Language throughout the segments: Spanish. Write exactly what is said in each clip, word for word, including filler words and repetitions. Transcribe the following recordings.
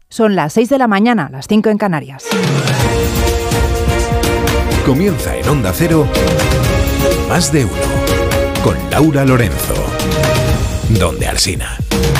Son las seis de la mañana, las cinco en Canarias. Comienza en Onda Cero, Más de Uno, con Laura Lorenzo. Donde Alsina.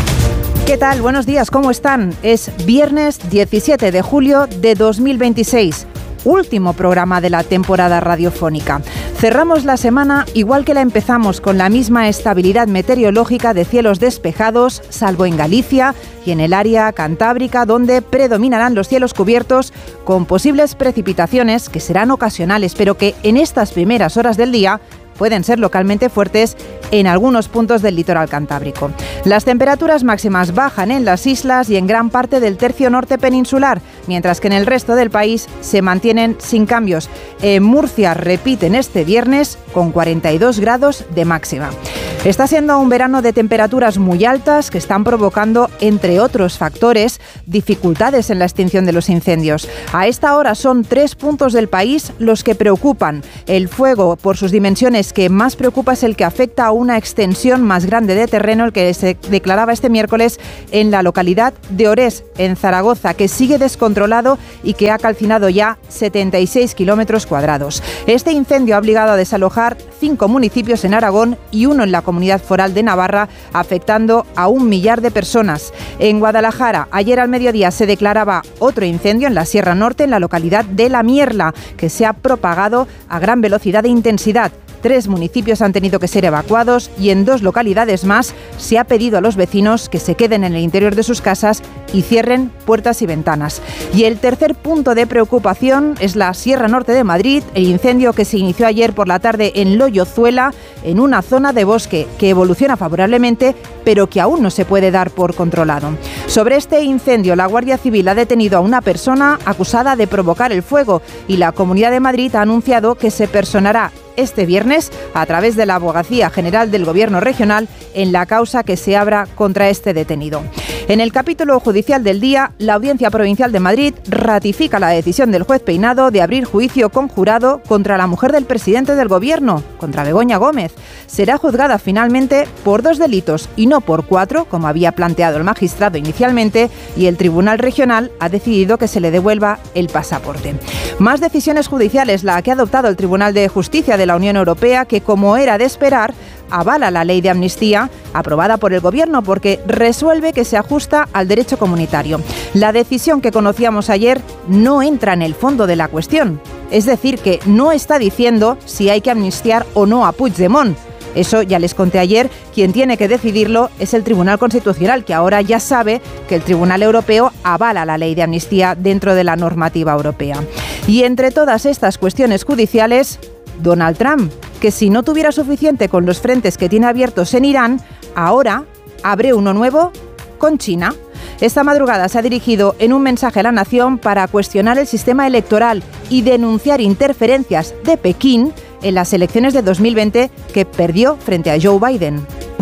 ¿Qué tal? Buenos días, ¿cómo están? Es viernes diecisiete de julio de dos mil veintiséis. Último programa de la temporada radiofónica. Cerramos la semana igual que la empezamos, con la misma estabilidad meteorológica de cielos despejados, salvo en Galicia y en el área cantábrica, donde predominarán los cielos cubiertos con posibles precipitaciones que serán ocasionales, pero que en estas primeras horas del día pueden ser localmente fuertes en algunos puntos del litoral cantábrico. Las temperaturas máximas bajan en las islas y en gran parte del tercio norte peninsular, mientras que en el resto del país se mantienen sin cambios. En Murcia repiten este viernes con cuarenta y dos grados de máxima. Está siendo un verano de temperaturas muy altas que están provocando, entre otros factores, dificultades en la extinción de los incendios. A esta hora son tres puntos del país los que preocupan. El fuego, por sus dimensiones, que más preocupa es el que afecta a una extensión más grande de terreno, el que se declaraba este miércoles en la localidad de Orés, en Zaragoza, que sigue descontrolado y que ha calcinado ya setenta y seis kilómetros cuadrados. Este incendio ha obligado a desalojar cinco municipios en Aragón y uno en la Comunidad Foral de Navarra, afectando a un millar de personas. En Guadalajara, ayer al mediodía se declaraba otro incendio en la Sierra Norte, en la localidad de La Mierla, que se ha propagado a gran velocidad e intensidad. Tres municipios han tenido que ser evacuados y en dos localidades más se ha pedido a los vecinos que se queden en el interior de sus casas y cierren puertas y ventanas. Y el tercer punto de preocupación es la Sierra Norte de Madrid, el incendio que se inició ayer por la tarde en Loyozuela, en una zona de bosque que evoluciona favorablemente, pero que aún no se puede dar por controlado. Sobre este incendio, la Guardia Civil ha detenido a una persona acusada de provocar el fuego y la Comunidad de Madrid ha anunciado que se personará este viernes a través de la Abogacía General del Gobierno Regional en la causa que se abra contra este detenido. En el capítulo judicial del día, la Audiencia Provincial de Madrid ratifica la decisión del juez Peinado de abrir juicio conjurado contra la mujer del presidente del Gobierno, contra Begoña Gómez. Será juzgada finalmente por dos delitos y no por cuatro, como había planteado el magistrado inicialmente, y el Tribunal Regional ha decidido que se le devuelva el pasaporte. Más decisiones judiciales, la que ha adoptado el Tribunal de Justicia de la Unión Europea, que, como era de esperar, avala la ley de amnistía aprobada por el Gobierno porque resuelve que se ajusta al derecho comunitario. La decisión que conocíamos ayer no entra en el fondo de la cuestión, es decir, que no está diciendo si hay que amnistiar o no a Puigdemont. Eso ya les conté ayer, quien tiene que decidirlo es el Tribunal Constitucional, que ahora ya sabe que el Tribunal Europeo avala la ley de amnistía dentro de la normativa europea. Y entre todas estas cuestiones judiciales, Donald Trump, que si no tuviera suficiente con los frentes que tiene abiertos en Irán, ahora abre uno nuevo con China. Esta madrugada se ha dirigido en un mensaje a la nación para cuestionar el sistema electoral y denunciar interferencias de Pekín en las elecciones de dos mil veinte que perdió frente a Joe Biden.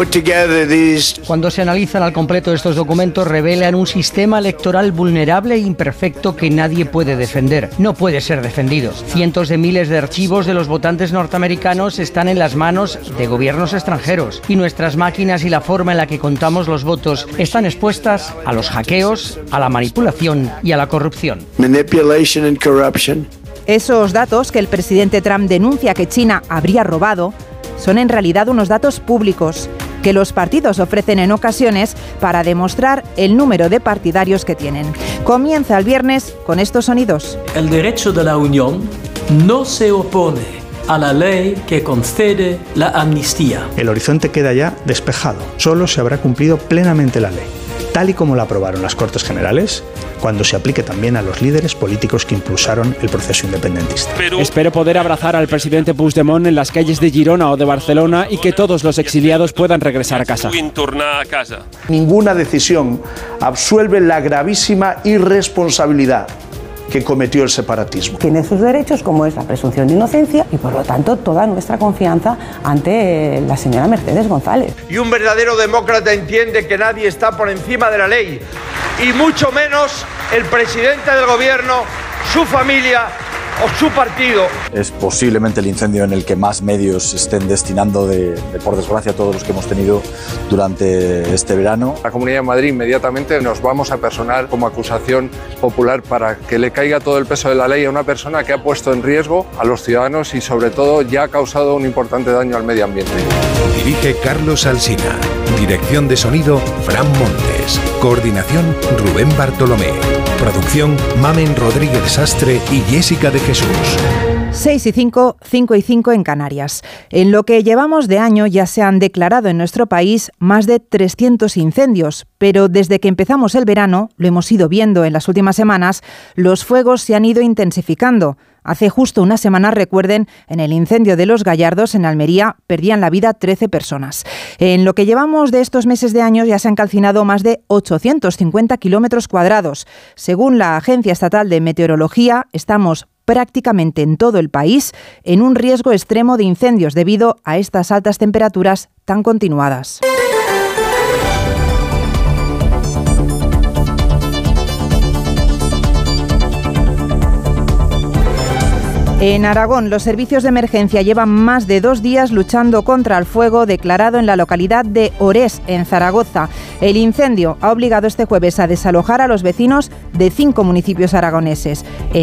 Cuando se analizan al completo estos documentos, revelan un sistema electoral vulnerable e imperfecto que nadie puede defender. No puede ser defendido. Cientos de miles de archivos de los votantes norteamericanos están en las manos de gobiernos extranjeros y nuestras máquinas y la forma en la que contamos los votos están expuestas a los hackeos, a la manipulación y a la corrupción. Manipulation and corruption. Esos datos que el presidente Trump denuncia que China habría robado son en realidad unos datos públicos que los partidos ofrecen en ocasiones para demostrar el número de partidarios que tienen. Comienza el viernes con estos sonidos. El derecho de la Unión no se opone a la ley que concede la amnistía. El horizonte queda ya despejado. Solo se habrá cumplido plenamente la ley, tal y como la aprobaron las Cortes Generales, cuando se aplique también a los líderes políticos que impulsaron el proceso independentista. Pero... Espero poder abrazar al presidente Puigdemont en las calles de Girona o de Barcelona y que todos los exiliados puedan regresar a casa. Ninguna decisión absuelve la gravísima irresponsabilidad que cometió el separatismo. Tiene sus derechos, como es la presunción de inocencia, y por lo tanto toda nuestra confianza ante la señora Mercedes González. Y un verdadero demócrata entiende que nadie está por encima de la ley, y mucho menos el presidente del gobierno, su familia o su partido. Es posiblemente el incendio en el que más medios estén destinando, de, de por desgracia, todos los que hemos tenido durante este verano. La Comunidad de Madrid inmediatamente nos vamos a personar como acusación popular para que le caiga todo el peso de la ley a una persona que ha puesto en riesgo a los ciudadanos y sobre todo ya ha causado un importante daño al medio ambiente. Dirige Carlos Alsina. Dirección de sonido Fran Montes. Coordinación Rubén Bartolomé. Producción Mamen Rodríguez Sastre y Jessica de Jesús. seis y cinco, cinco y cinco en Canarias. En lo que llevamos de año ya se han declarado en nuestro país más de trescientos incendios, pero desde que empezamos el verano, lo hemos ido viendo en las últimas semanas, los fuegos se han ido intensificando. Hace justo una semana, recuerden, en el incendio de Los Gallardos, en Almería, perdían la vida trece personas. En lo que llevamos de estos meses de año ya se han calcinado más de ochocientos cincuenta kilómetros cuadrados. Según la Agencia Estatal de Meteorología, estamos prácticamente en todo el país en un riesgo extremo de incendios debido a estas altas temperaturas tan continuadas. En Aragón, los servicios de emergencia llevan más de dos días luchando contra el fuego declarado en la localidad de Orés, en Zaragoza. El incendio ha obligado este jueves a desalojar a los vecinos de cinco municipios aragoneses. En